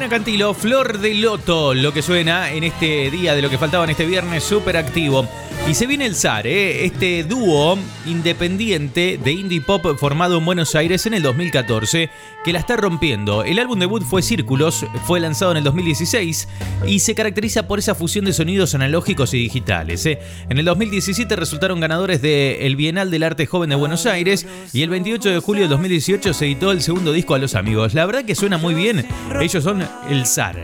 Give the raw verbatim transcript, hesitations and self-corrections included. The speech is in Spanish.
Cantilo, Flor de Loto, lo que suena en este día de lo que faltaba en este viernes súper activo. Y se viene el zar, ¿eh? Este dúo independiente de indie pop formado en Buenos Aires en el dos mil catorce, que la está rompiendo. El álbum debut fue Círculos, fue lanzado en el dos mil dieciséis y se caracteriza por esa fusión de sonidos analógicos y digitales. ¿eh? En el dos mil diecisiete resultaron ganadores del Bienal del Arte Joven de Buenos Aires y el veintiocho de julio de dos mil dieciocho se editó el segundo disco A los Amigos. La verdad que suena muy bien, ellos son el zar.